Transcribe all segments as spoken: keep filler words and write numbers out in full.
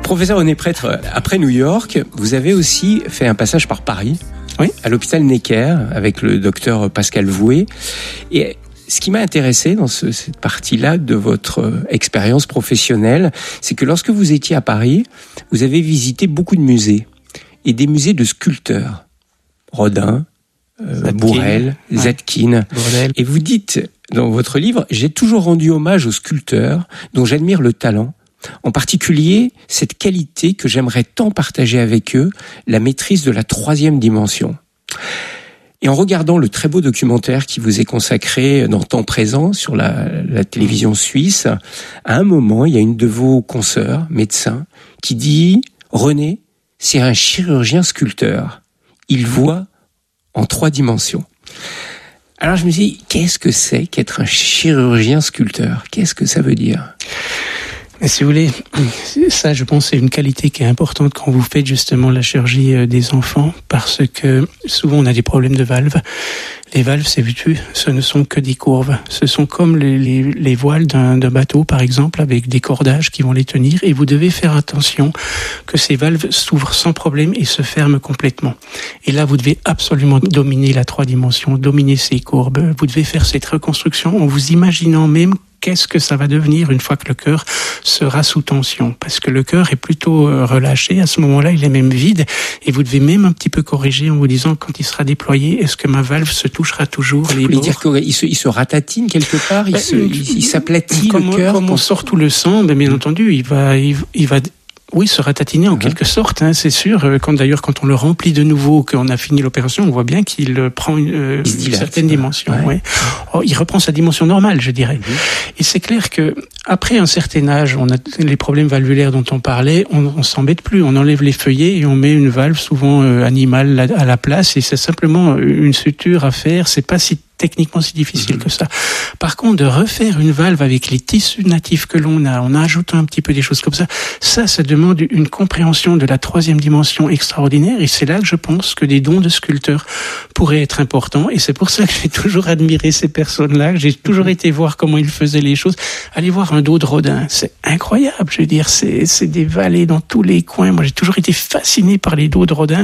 Professeur René Prêtre, après New York, vous avez aussi fait un passage par Paris, oui. à l'hôpital Necker, avec le docteur Pascal Vouet. Et ce qui m'a intéressé dans ce, cette partie-là de votre expérience professionnelle, c'est que lorsque vous étiez à Paris, vous avez visité beaucoup de musées, et des musées de sculpteurs. Rodin, euh, Bourrel, ouais. Zadkine. Bourrel. Et vous dites dans votre livre, j'ai toujours rendu hommage aux sculpteurs dont j'admire le talent, en particulier cette qualité que j'aimerais tant partager avec eux, la maîtrise de la troisième dimension. Et en regardant le très beau documentaire qui vous est consacré dans Temps présent sur la, la télévision suisse, à un moment, il y a une de vos consoeurs, médecin, qui dit « René, c'est un chirurgien sculpteur. Il voit en trois dimensions. » Alors je me dis, qu'est-ce que c'est qu'être un chirurgien sculpteur ? Qu'est-ce que ça veut dire ? Mais si vous voulez, ça je pense c'est une qualité qui est importante quand vous faites justement la chirurgie des enfants, parce que souvent on a des problèmes de valves. Les valves, c'est vu, ce ne sont que des courbes. Ce sont comme les, les, les voiles d'un, d'un bateau, par exemple, avec des cordages qui vont les tenir. Et vous devez faire attention que ces valves s'ouvrent sans problème et se ferment complètement. Et là, vous devez absolument dominer la trois dimensions, dominer ces courbes. Vous devez faire cette reconstruction en vous imaginant même qu'est-ce que ça va devenir une fois que le cœur sera sous tension. Parce que le cœur est plutôt relâché. À ce moment-là, il est même vide. Et vous devez même un petit peu corriger en vous disant, quand il sera déployé, est-ce que ma valve se touchera toujours les bords ? Vous voulez dire qu'il se, il se ratatine quelque part, il, ben, se, il, il s'aplatit comme, le cœur. Comme on sort tout le sang, ben, bien mmh. entendu, il va, il, il va, oui, se ratatiner en mmh. quelque sorte, hein, c'est sûr. Quand d'ailleurs, quand on le remplit de nouveau, qu'on a fini l'opération, on voit bien qu'il prend une, euh, une certaine dimension. Ouais. Ouais. Oh, il reprend sa dimension normale, je dirais. Mmh. Et c'est clair que après un certain âge, on a les problèmes valvulaires dont on parlait, on, on s'embête plus, on enlève les feuillets et on met une valve souvent euh, animale à la place, et c'est simplement une suture à faire. C'est pas si techniquement si difficile mmh. que ça. Par contre, de refaire une valve avec les tissus natifs que l'on a, en ajoutant un petit peu des choses comme ça, ça, ça demande une compréhension de la troisième dimension extraordinaire, et c'est là que je pense que des dons de sculpteurs pourraient être importants, et c'est pour ça que j'ai toujours admiré ces personnes-là, j'ai toujours mmh. été voir comment ils faisaient les choses. Allez voir un dos de Rodin, c'est incroyable, je veux dire, c'est, c'est des vallées dans tous les coins. Moi, j'ai toujours été fasciné par les dos de Rodin.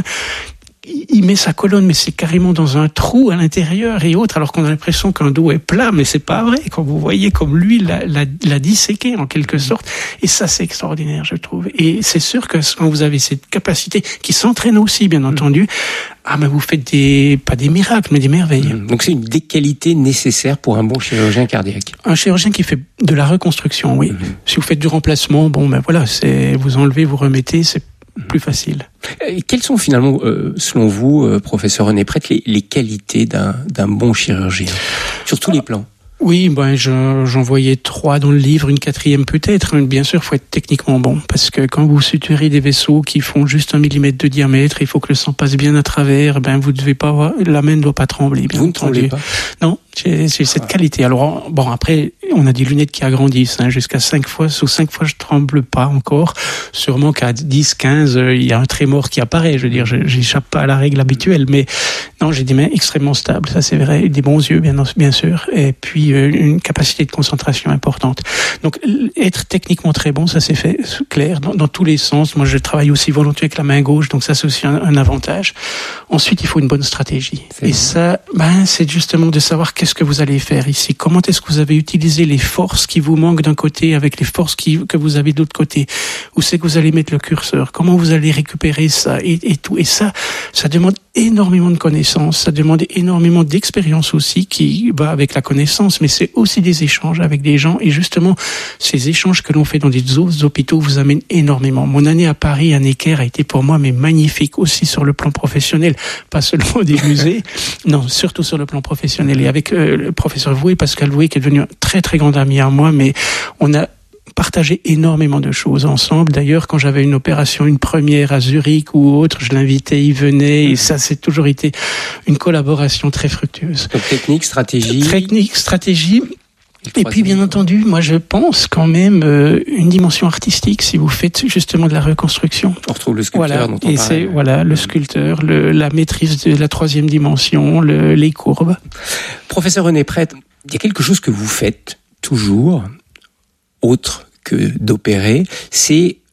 Il met sa colonne, mais c'est carrément dans un trou à l'intérieur et autres, alors qu'on a l'impression qu'un dos est plat, mais c'est pas vrai. Quand vous voyez comme lui l'a, l'a, l'a disséqué en quelque sorte, et ça c'est extraordinaire, je trouve. Et c'est sûr que quand vous avez cette capacité, qui s'entraîne aussi, bien entendu, ah ben vous faites des pas des miracles, mais des merveilles. Donc c'est une des qualités nécessaires pour un bon chirurgien cardiaque. Un chirurgien qui fait de la reconstruction, oui. Mmh. Si vous faites du remplacement, bon ben voilà, c'est vous enlevez, vous remettez, c'est plus facile. Et quelles sont finalement, euh, selon vous, euh, professeur René Prêtre, les, les qualités d'un, d'un bon chirurgien, sur tous les plans ? Oui, ben je, j'en voyais trois dans le livre, une quatrième peut-être. Bien sûr, il faut être techniquement bon, parce que quand vous suturez des vaisseaux qui font juste un millimètre de diamètre, il faut que le sang passe bien à travers. Ben vous devez pas avoir, la main ne doit pas trembler. Bien vous ne tremblez pas ? Non. J'ai, j'ai cette qualité. Alors, bon, après, on a des lunettes qui agrandissent, hein, jusqu'à cinq fois. Sous cinq fois, je tremble pas encore. Sûrement qu'à dix, quinze, il y a un trémor qui apparaît. Je veux dire, je, j'échappe pas à la règle habituelle. Mais non, j'ai des mains extrêmement stables. Ça, c'est vrai. Des bons yeux, bien, bien sûr. Et puis, euh, une capacité de concentration importante. Donc, être techniquement très bon, ça, c'est fait clair, dans, dans tous les sens. Moi, je travaille aussi volontiers avec la main gauche. Donc, ça, c'est aussi un, un avantage. Ensuite, il faut une bonne stratégie. C'est Et bon. ça, ben, c'est justement de savoir qu'est-ce que vous allez faire ici. Comment est-ce que vous avez utilisé les forces qui vous manquent d'un côté avec les forces qui, que vous avez de l'autre côté? Où c'est que vous allez mettre le curseur? Comment vous allez récupérer ça et, et tout? Et ça, ça demande énormément de connaissances, ça demande énormément d'expérience aussi qui va avec la connaissance, mais c'est aussi des échanges avec des gens. Et justement, ces échanges que l'on fait dans des autres hôpitaux vous amènent énormément. Mon année à Paris, à Necker, a été pour moi mais magnifique aussi sur le plan professionnel, pas seulement des musées, non, surtout sur le plan professionnel. Et avec euh, le professeur Vouet, Pascal Vouet, qui est devenu un très très grand ami à moi, mais on a partagé énormément de choses ensemble. D'ailleurs, quand j'avais une opération, une première à Zurich ou autre, je l'invitais, il venait, et ça, c'est toujours été une collaboration très fructueuse. Donc, technique, stratégie. Technique, stratégie. Et puis, bien entendu, moi, je pense quand même euh, une dimension artistique si vous faites justement de la reconstruction. On retrouve le sculpteur voilà. dont on Et parlait. c'est voilà le sculpteur, le, la maîtrise de la troisième dimension, le, les courbes. Professeur René Prêtre, il y a quelque chose que vous faites toujours, autre que d'opérer, c'est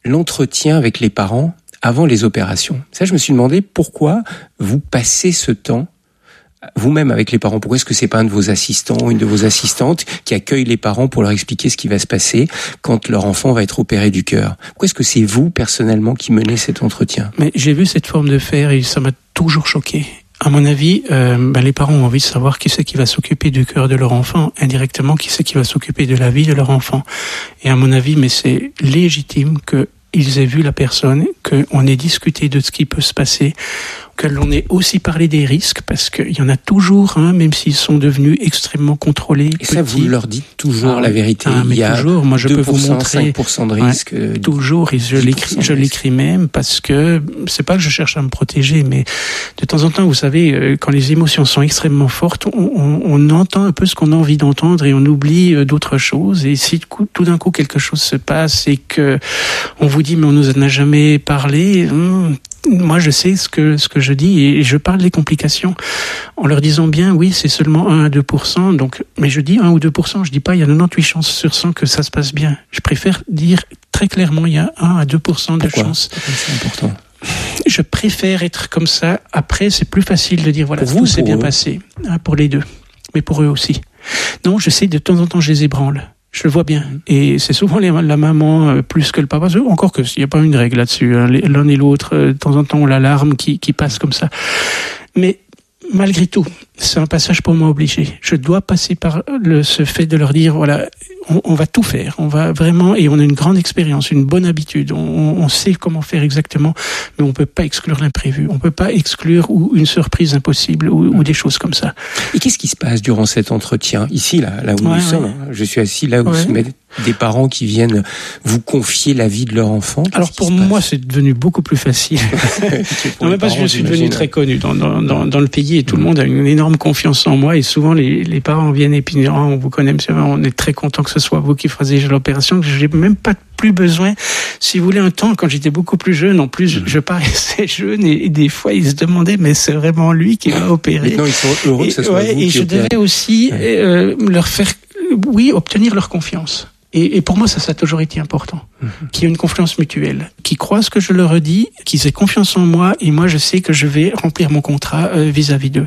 l'entretien avec les parents avant les opérations. Ça, je me suis demandé pourquoi vous passez ce temps vous-même avec les parents. Pourquoi est-ce que c'est pas un de vos assistants ou une de vos assistantes qui accueille les parents pour leur expliquer ce qui va se passer quand leur enfant va être opéré du cœur? Pourquoi est-ce que c'est vous, personnellement, qui menez cet entretien? Mais j'ai vu cette forme de faire et ça m'a toujours choqué. À mon avis, euh, ben les parents ont envie de savoir qui c'est qui va s'occuper du cœur de leur enfant, indirectement qui c'est qui va s'occuper de la vie de leur enfant. Et à mon avis, mais c'est légitime que ils aient vu la personne, qu'on ait discuté de ce qui peut se passer, que l'on ait aussi parlé des risques, parce qu'il y en a toujours, hein, même s'ils sont devenus extrêmement contrôlés. Et petits. Ça, vous leur dites toujours ah, la vérité. Ah, mais il y a toujours. Moi, je deux pour cent, peux vous montrer cinq pour cent de risque. Ouais, toujours, et je l'écris, je l'écris même, parce que c'est pas que je cherche à me protéger, mais de temps en temps, vous savez, quand les émotions sont extrêmement fortes, on, on, on entend un peu ce qu'on a envie d'entendre et on oublie d'autres choses. Et si tout d'un coup quelque chose se passe et que on vous dit mais on nous en a jamais parlé, hum, moi je sais ce que ce que je dis et je parle des complications en leur disant bien oui c'est seulement un à deux pour cent, donc mais je dis un ou deux pour cent, je dis pas il y a quatre-vingt-dix-huit chances sur cent que ça se passe bien. Je préfère dire très clairement il y a un à deux pour cent de Pourquoi chances. C'est important. Je préfère être comme ça. Après c'est plus facile de dire voilà pour vous, tout s'est bien eux. passé, hein, pour les deux, mais pour eux aussi. Non, je sais de temps en temps je les ébranle. Je le vois bien. Et c'est souvent les, la maman euh, plus que le papa. Encore que il n'y a pas une règle là-dessus. Hein. L'un et l'autre, euh, de temps en temps, on a l'alarme qui, qui passe comme ça. Mais malgré tout, c'est un passage pour moi obligé. Je dois passer par le, ce fait de leur dire, voilà, on, on va tout faire. On va vraiment, et on a une grande expérience, une bonne habitude. On, on sait comment faire exactement, mais on peut pas exclure l'imprévu. On peut pas exclure ou une surprise impossible ou, ou des choses comme ça. Et qu'est-ce qui se passe durant cet entretien? Ici, là, là où ouais, nous ouais. sommes, hein, je suis assis là où ouais. se mettent des parents qui viennent vous confier la vie de leur enfant. Alors pour moi, c'est devenu beaucoup plus facile. Non, mais parce que je suis devenu très connu dans, dans, dans, dans le pays et tout mmh. le monde a une énorme confiance en moi et souvent les, les parents viennent et puis disent, oh, on vous connaît monsieur, on est très content que ce soit vous qui fassiez l'opération, que j'ai même pas plus besoin. Si vous voulez un temps, quand j'étais beaucoup plus jeune, en plus, mmh. je paraissais jeune et, et des fois ils se demandaient, mais c'est vraiment lui qui va opérer. Maintenant ils sont heureux et, que ce soit ouais, vous et qui je opérez. devais aussi ouais. euh, leur faire, oui, obtenir leur confiance. Et, et pour moi, ça, ça a toujours été important. Mmh. Qu'il y ait une confiance mutuelle. Qu'ils croient ce que je leur dis, qu'ils aient confiance en moi, et moi, je sais que je vais remplir mon contrat euh, vis-à-vis d'eux.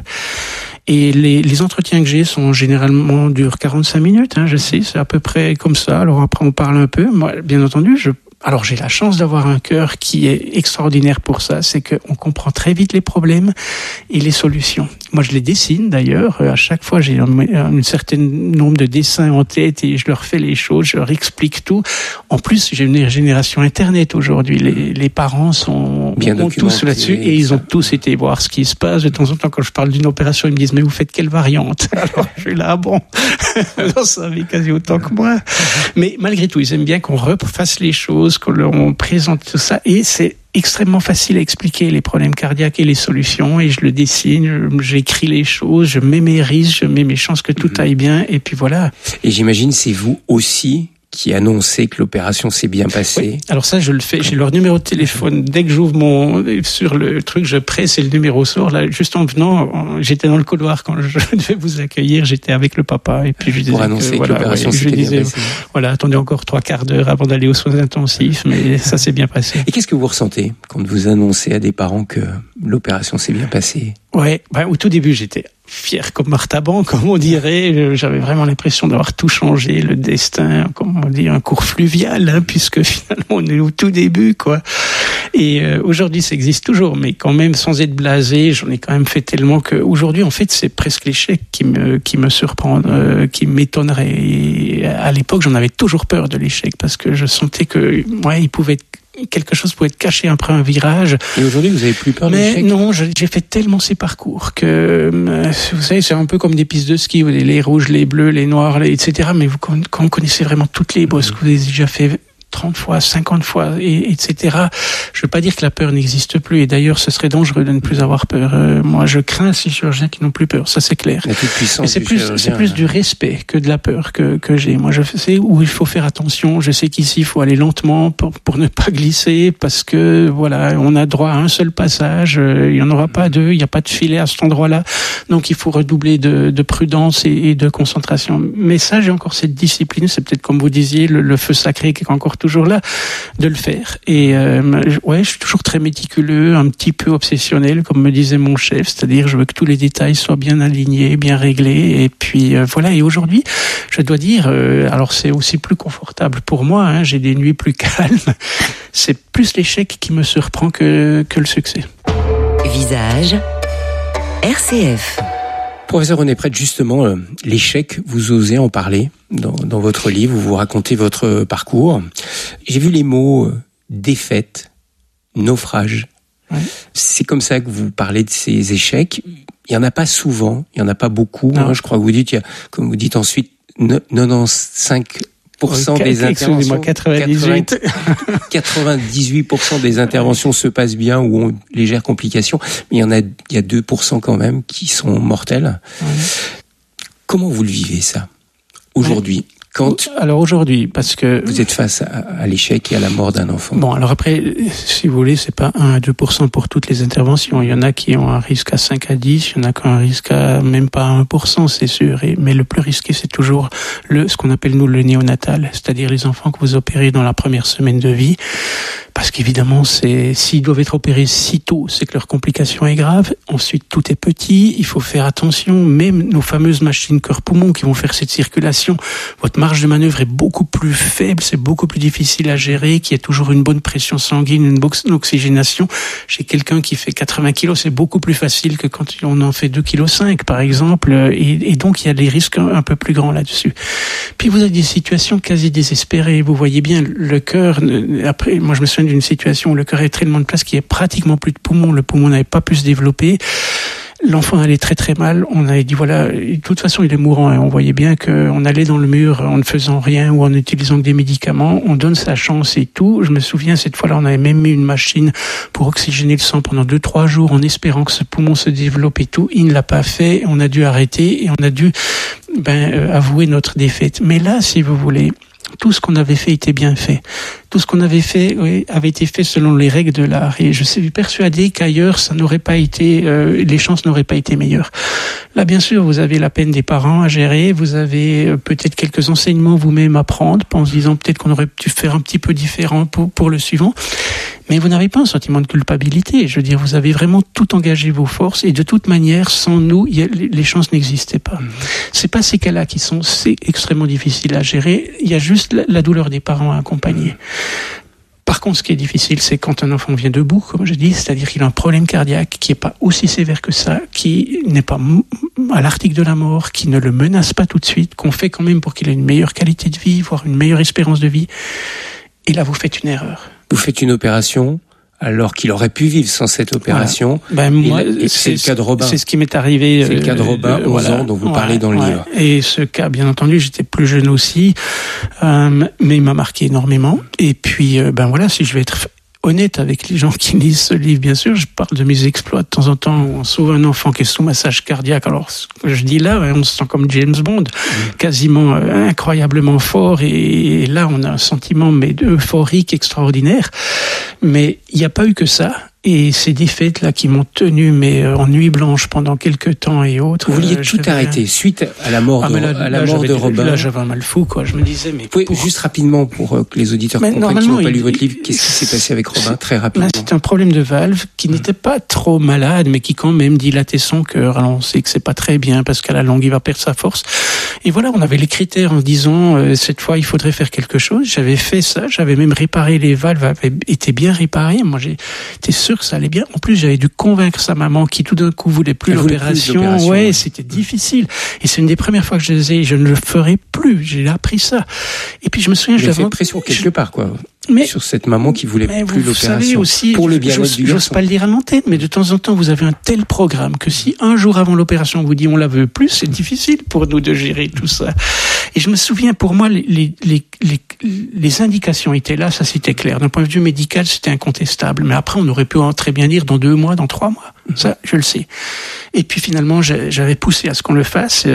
Et les, les entretiens que j'ai sont généralement durent quarante-cinq minutes, hein, je sais, c'est à peu près comme ça. Alors après, on parle un peu. Moi, bien entendu, je Alors j'ai la chance d'avoir un cœur qui est extraordinaire pour ça, c'est qu'on comprend très vite les problèmes et les solutions. Moi je les dessine d'ailleurs, à chaque fois j'ai un, un certain nombre de dessins en tête et je leur fais les choses, je leur explique tout. En plus j'ai une génération internet aujourd'hui, les, les parents sont bien ont tous là-dessus et ils ont tous été voir ce qui se passe. De temps en temps quand je parle d'une opération ils me disent mais vous faites quelle variante? Alors je suis là, bon, vous en savez quasi autant que moi. Mais malgré tout ils aiment bien qu'on refasse les choses, qu'on présente tout ça, et c'est extrêmement facile à expliquer les problèmes cardiaques et les solutions, et je le dessine, j'écris les choses, je mets mes risques, je mets mes chances que tout aille bien, et puis voilà. Et j'imagine c'est vous aussi qui annoncez que l'opération s'est bien passée. Oui. Alors ça, je le fais. J'ai leur numéro de téléphone. Dès que j'ouvre mon sur le truc, je presse et le numéro sort. Là, juste en venant, j'étais dans le couloir quand je devais vous accueillir. J'étais avec le papa et puis je disais pour annoncer que, que voilà, l'opération ouais, s'était je disais, bien passée. Voilà, attendez encore trois quarts d'heure avant d'aller aux soins intensifs, mais ça s'est bien passé. Et qu'est-ce que vous ressentez quand vous annoncez à des parents que l'opération s'est bien passée? Ouais, ben, au tout début, j'étais fier comme Martaban, comme on dirait. J'avais vraiment l'impression d'avoir tout changé, le destin, comme on dit, un cours fluvial, hein, puisque finalement on est au tout début, quoi. Et euh, aujourd'hui, ça existe toujours, mais quand même, sans être blasé, j'en ai quand même fait tellement que aujourd'hui, en fait, c'est presque l'échec qui me qui me surprend, euh, qui m'étonnerait. Et à l'époque, j'en avais toujours peur de l'échec parce que je sentais que, ouais, il pouvait être quelque chose pouvait être caché après un virage. Et aujourd'hui, vous avez plus peur de l'échec? Mais non, je, j'ai fait tellement ces parcours que, euh, vous savez, c'est un peu comme des pistes de ski, les, les rouges, les bleus, les noirs, les, et cetera. Mais vous, quand, quand vous connaissez vraiment toutes les bosses, mmh. que vous avez déjà fait trente fois, cinquante fois, et, etc. Je veux pas dire que la peur n'existe plus. Et d'ailleurs, ce serait dangereux de ne plus avoir peur. Euh, moi, je crains ces chirurgiens qui n'ont plus peur. Ça, c'est clair. La toute puissance Mais c'est du plus, chirurgien, c'est plus là. du respect que de la peur que, que j'ai. Moi, je sais où il faut faire attention. Je sais qu'ici, il faut aller lentement pour, pour ne pas glisser parce que, voilà, on a droit à un seul passage. Il y en aura pas deux. Il n'y a pas de filet à cet endroit-là. Donc, il faut redoubler de, de prudence et, et de concentration. Mais ça, j'ai encore cette discipline. C'est peut-être comme vous disiez, le, le feu sacré qui est encore toujours là, de le faire. Et euh, ouais, je suis toujours très méticuleux, un petit peu obsessionnel, comme me disait mon chef, c'est-à-dire je veux que tous les détails soient bien alignés, bien réglés. Et puis euh, voilà. Et aujourd'hui, je dois dire, euh, alors c'est aussi plus confortable pour moi. Hein, j'ai des nuits plus calmes. C'est plus l'échec qui me surprend que que le succès. Visage R C F. Professeur René Prêtre, justement, euh, l'échec, vous osez en parler dans, dans votre livre, où vous racontez votre parcours. J'ai vu les mots euh, défaite, naufrage. Ouais. C'est comme ça que vous parlez de ces échecs. Il n'y en a pas souvent, il n'y en a pas beaucoup. Hein, je crois que vous dites, il y a, comme vous dites ensuite, quatre-vingt-quinze pour cent oui, des interventions, quatre-vingt-dix-huit quatre-vingt-dix-huit pour cent des interventions se passent bien ou ont une légère complication, mais il y en a, il y a deux pour cent quand même qui sont mortels. Ouais. Comment vous le vivez ça aujourd'hui? Ouais. Quand alors aujourd'hui, parce que vous êtes face à, à l'échec et à la mort d'un enfant. Bon, alors après, si vous voulez, c'est pas un à deux pour cent pour toutes les interventions. Il y en a qui ont un risque à cinq à dix, il y en a qui ont un risque à même pas un pour cent, c'est sûr. Et, mais le plus risqué, c'est toujours le, ce qu'on appelle nous le néonatal, c'est-à-dire les enfants que vous opérez dans la première semaine de vie. Parce qu'évidemment, c'est, s'ils doivent être opérés si tôt, c'est que leur complication est grave. Ensuite, tout est petit, il faut faire attention. Même nos fameuses machines cœur-poumon qui vont faire cette circulation, votre marge de manœuvre est beaucoup plus faible, c'est beaucoup plus difficile à gérer, qu'il y ait toujours une bonne pression sanguine, une bonne oxygénation. Chez quelqu'un qui fait quatre-vingts kilos, c'est beaucoup plus facile que quand on en fait deux virgule cinq kilos, par exemple. Et, et donc, il y a des risques un, un peu plus grands là-dessus. Puis, vous avez des situations quasi désespérées. Vous voyez bien, le cœur, après, moi, je me souviens d'une situation où le cœur est tellement de place qu'il n'y a pratiquement plus de poumons. Le poumon n'avait pas pu se développer. L'enfant allait très très mal. On avait dit voilà, de toute façon il est mourant. Et on voyait bien qu'on allait dans le mur en ne faisant rien ou en utilisant que des médicaments. On donne sa chance et tout. Je me souviens cette fois-là, on avait même mis une machine pour oxygéner le sang pendant deux trois jours en espérant que ce poumon se développe et tout. Il ne l'a pas fait. On a dû arrêter et on a dû ben, euh, avouer notre défaite. Mais là, si vous voulez, tout ce qu'on avait fait était bien fait. Tout ce qu'on avait fait oui, avait été fait selon les règles de l'art. Et je suis persuadé qu'ailleurs, ça n'aurait pas été, euh, les chances n'auraient pas été meilleures. Là, bien sûr, vous avez la peine des parents à gérer. Vous avez euh, peut-être quelques enseignements vous-même à prendre, en se disant peut-être qu'on aurait pu faire un petit peu différent pour, pour le suivant. Mais vous n'avez pas un sentiment de culpabilité. Je veux dire, vous avez vraiment tout engagé vos forces. Et de toute manière, sans nous, y a, les chances n'existaient pas. Mmh. C'est pas ces cas-là qui sont c'est extrêmement difficiles à gérer. Il y a juste la, la douleur des parents à accompagner. Par contre, ce qui est difficile, c'est quand un enfant vient debout, comme je dis, c'est-à-dire qu'il a un problème cardiaque qui n'est pas aussi sévère que ça, qui n'est pas à l'article de la mort, qui ne le menace pas tout de suite, qu'on fait quand même pour qu'il ait une meilleure qualité de vie, voire une meilleure espérance de vie. Et là, vous faites une erreur. Vous faites une opération alors qu'il aurait pu vivre sans cette opération. Voilà. Ben, moi, et c'est, c'est le cas de Robin. C'est ce qui m'est arrivé. C'est le cas de Robin, euh, onze voilà. ans, dont vous ouais, parlez dans le ouais. livre. Et ce cas, bien entendu, j'étais plus jeune aussi, euh, mais il m'a marqué énormément. Et puis, euh, ben voilà, si je vais être honnête avec les gens qui lisent ce livre, bien sûr, je parle de mes exploits de temps en temps où on sauve un enfant qui est sous massage cardiaque. Alors, ce que je dis là, on se sent comme James Bond, mmh. quasiment euh, incroyablement fort. Et, et là, on a un sentiment mais euphorique extraordinaire. Mais il n'y a pas eu que ça. Et ces défaites-là qui m'ont tenu mais euh, en nuit blanche pendant quelques temps et autres. Vous vouliez euh, tout arrêter un... suite à la mort, ah, de, là, à la là, mort de Robin. Là, j'avais un mal fou, quoi. Je me disais, mais vous pouvez pour... juste rapidement pour euh, que les auditeurs mais comprennent qui n'ont pas il... lu votre livre, qu'est-ce qui s'est passé avec Robin, très rapidement. C'est un problème de valve qui mmh. n'était pas trop malade, mais qui quand même dilatait son cœur. Alors on sait que c'est pas très bien parce qu'à la longue il va perdre sa force. Et voilà, on avait les critères en disant euh, cette fois il faudrait faire quelque chose. J'avais fait ça, j'avais même réparé les valves, avaient été bien réparées. Moi j'étais sûr que ça allait bien. En plus j'avais dû convaincre sa maman qui tout d'un coup voulait plus, l'opération. Plus l'opération. Ouais, ouais, c'était difficile. Et c'est une des premières fois que je disais, je ne le ferai plus. J'ai appris ça. Et puis je me souviens, je l'avais fait pression quelque je... part, quoi. Mais, sur cette maman qui voulait mais plus vous l'opération. Savez aussi, pour le bien-être du garçon. J'ose pas le dire à l'antenne, mais de temps en temps, vous avez un tel programme que si un jour avant l'opération, on vous dit on la veut plus, c'est difficile pour nous de gérer tout ça. Et je me souviens, pour moi, les, les, les, les, les indications étaient là, ça c'était clair. D'un point de vue médical, c'était incontestable. Mais après, on aurait pu très bien dire dans deux mois, dans trois mois. Ça, je le sais. Et puis finalement, j'avais poussé à ce qu'on le fasse.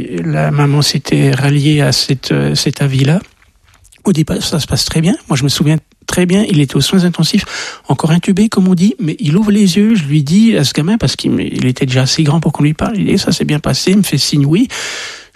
La maman s'était ralliée à cette, cet avis-là. Au départ, ça se passe très bien. Moi, je me souviens très bien, il était aux soins intensifs, encore intubé, comme on dit, mais il ouvre les yeux, je lui dis à ce gamin, parce qu'il il était déjà assez grand pour qu'on lui parle, il dit, ça s'est bien passé, il me fait signe oui.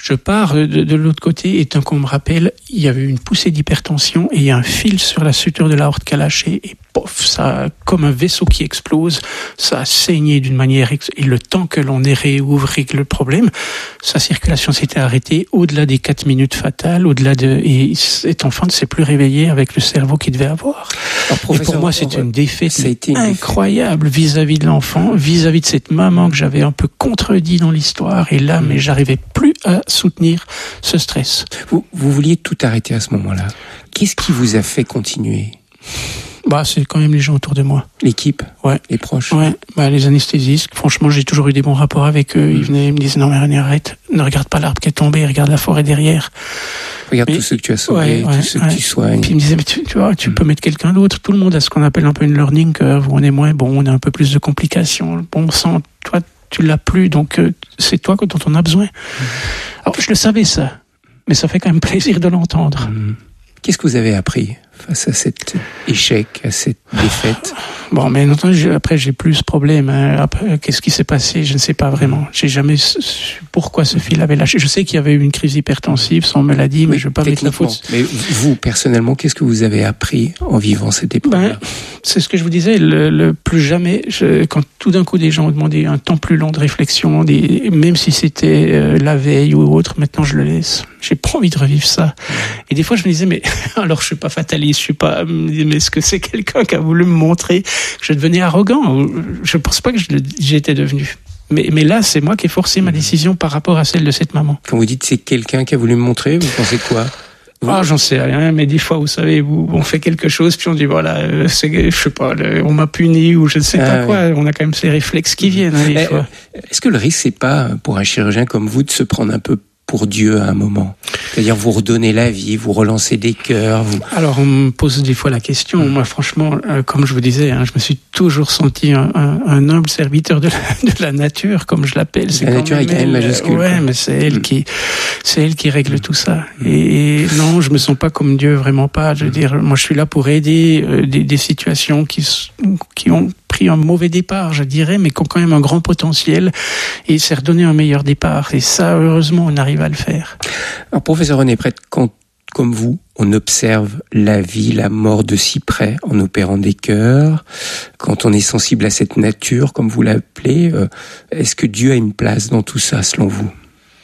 Je pars de, de l'autre côté et tant qu'on me rappelle, il y avait une poussée d'hypertension et il y a un fil sur la suture de l'aorte qui a lâché et pof, ça, comme un vaisseau qui explose, ça a saigné d'une manière, ex- et le temps que l'on ait réouvert le problème, sa circulation s'était arrêtée au-delà des quatre minutes fatales, au-delà de, et cet enfant ne s'est plus réveillé avec le cerveau qu'il devait avoir. Alors, et pour moi, c'est une défaite ça a été une incroyable défaite. vis-à-vis de l'enfant, vis-à-vis de cette maman que j'avais un peu contredit dans l'histoire, et là, mmh. mais j'arrivais plus à soutenir ce stress. Vous, vous vouliez tout arrêter à ce moment-là. Qu'est-ce qui vous a fait continuer ? Bah, c'est quand même les gens autour de moi. L'équipe, ouais. Les proches. Ouais. Bah, les anesthésistes. Franchement, j'ai toujours eu des bons rapports avec eux. Ils venaient, ils me disaient, non, mais René, arrête. Ne regarde pas l'arbre qui est tombé, regarde la forêt derrière. Regarde mais, tous ceux que tu as sauvés, ouais, ouais, tous ceux ouais. que tu soignes. Puis ils me disaient, mais tu, tu vois, tu mmh. peux mettre quelqu'un d'autre. Tout le monde a ce qu'on appelle un peu une learning curve, où on est moins bon, on a un peu plus de complications. Le bon sang, toi, tu l'as plus, donc euh, c'est toi dont on a besoin. Mmh. Alors, je le savais, ça. Mais ça fait quand même plaisir de l'entendre. Mmh. Qu'est-ce que vous avez appris face à cet échec, à cette défaite ? Bon, mais après, j'ai plus ce problème. Hein. Après, qu'est-ce qui s'est passé ? Je ne sais pas vraiment. J'ai jamais su pourquoi ce fil avait lâché. Je sais qu'il y avait eu une crise hypertensive, ça on me l'a dit, mais oui, je ne veux pas mettre la faute. Mais vous, personnellement, qu'est-ce que vous avez appris en vivant cette épreuve ? Ben, c'est ce que je vous disais, le, le plus jamais, je, quand tout d'un coup des gens ont demandé un temps plus long de réflexion, des, même si c'était euh, la veille ou autre, maintenant je le laisse. J'ai pas envie de revivre ça. Et des fois je me disais, mais alors je suis pas fataliste, je suis pas, mais est-ce que c'est quelqu'un qui a voulu me montrer que je devenais arrogant ? Je pense pas que je, j'étais devenu. Mais, mais là, c'est moi qui ai forcé ma décision par rapport à celle de cette maman. Quand vous dites c'est quelqu'un qui a voulu me montrer, vous pensez quoi ? Ah, j'en sais rien, mais des fois, vous savez, vous, on fait quelque chose, puis on dit, voilà, euh, c'est, je sais pas, le, on m'a puni, ou je ne sais ah, pas quoi, oui. On a quand même ces réflexes qui viennent, hein, des eh, fois. Est-ce que le risque, c'est pas, pour un chirurgien comme vous, de se prendre un peu pour Dieu à un moment ? C'est-à-dire, vous redonnez la vie, vous relancez des cœurs, vous... Alors, on me pose des fois la question. Moi, franchement, euh, comme je vous disais, hein, je me suis toujours senti un, un, un humble serviteur de la, de la nature, comme je l'appelle. C'est la nature est quand même majuscule. Ouais, quoi. Mais c'est elle mmh. qui, c'est elle qui règle mmh. tout ça. Et, et non, je me sens pas comme Dieu, vraiment pas. Je veux mmh. dire, moi, je suis là pour aider euh, des, des situations qui, qui ont pris un mauvais départ, je dirais, mais qui ont quand même un grand potentiel, et c'est redonner un meilleur départ. Et ça, heureusement, on arrive à le faire. Alors, professeur René Prêtre, quand, comme vous, on observe la vie, la mort de si près en opérant des cœurs, quand on est sensible à cette nature, comme vous l'appelez, euh, est-ce que Dieu a une place dans tout ça, selon vous ?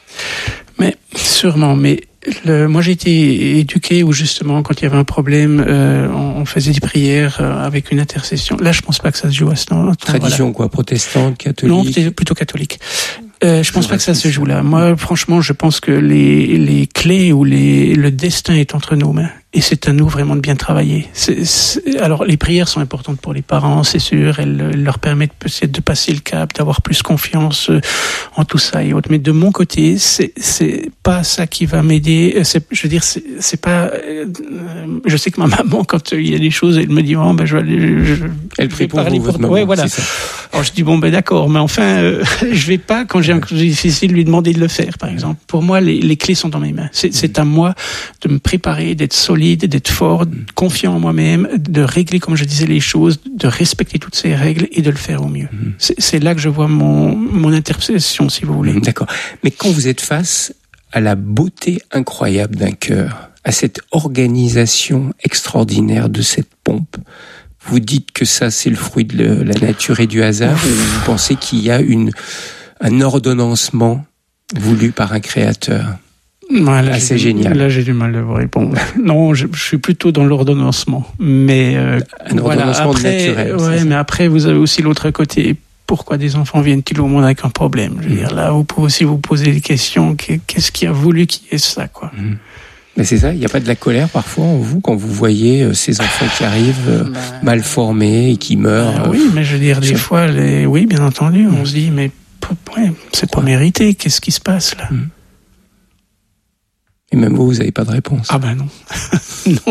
Mais sûrement, mais le, moi j'ai été éduqué où justement quand il y avait un problème, euh, on, on faisait des prières euh, avec une intercession. Là, je pense pas que ça se joue à ce moment. Tradition voilà. Quoi, protestante, catholique ? Non, plutôt, plutôt catholique. Euh, je pense pas que ça se joue là. Moi, franchement, je pense que les, les clés ou les, le destin est entre nos mains. Et c'est à nous vraiment de bien travailler. C'est, c'est, alors, les prières sont importantes pour les parents, c'est sûr. Elles, elles leur permettent peut-être de passer le cap, d'avoir plus confiance en tout ça et autres. Mais de mon côté, c'est, c'est pas ça qui va m'aider. C'est, je veux dire, c'est, c'est pas. Euh, je sais que ma maman, quand il y a des choses, elle me dit, oh, ben, je vais aller. Je, elle prie pour vous, votre maman. Ouais, voilà. C'est ça. Alors, je dis, bon, ben, d'accord, mais enfin, euh, je vais pas, quand j'ai un truc difficile, lui demander de le faire, par exemple. Pour moi, les, les clés sont dans mes mains. C'est, c'est à moi de me préparer, d'être solide, d'être fort, confiant en moi-même, de régler, comme je disais, les choses, de respecter toutes ces règles et de le faire au mieux. Mmh. C'est, c'est là que je vois mon, mon interprétation, si vous voulez. Mmh, d'accord. Mais quand vous êtes face à la beauté incroyable d'un cœur, à cette organisation extraordinaire de cette pompe, vous dites que ça, c'est le fruit de le, la nature et du hasard, ou vous pensez qu'il y a une, un ordonnancement voulu par un créateur ? Voilà, ah, c'est génial. Là, j'ai du mal à vous répondre. Non, je, je suis plutôt dans l'ordonnancement. Mais euh, un voilà, ordonnancement après, naturel. Ouais, mais après, vous avez aussi l'autre côté. Pourquoi des enfants viennent-ils au monde avec un problème ? Je veux mmh. dire, là, vous pouvez aussi vous poser des questions. Qu'est-ce qui a voulu qu'il y ait ça, quoi ? mmh. Mais c'est ça, il n'y a pas de la colère parfois en vous quand vous voyez euh, ces enfants qui arrivent euh, bah, mal formés et qui meurent. Bah, oui, mais je veux dire, des je... fois, les... oui, bien entendu, mmh. on se dit, mais ouais, c'est pas mérité. Qu'est-ce qui se passe là ? mmh. Et même vous, vous n'avez pas de réponse. Ah ben non. non.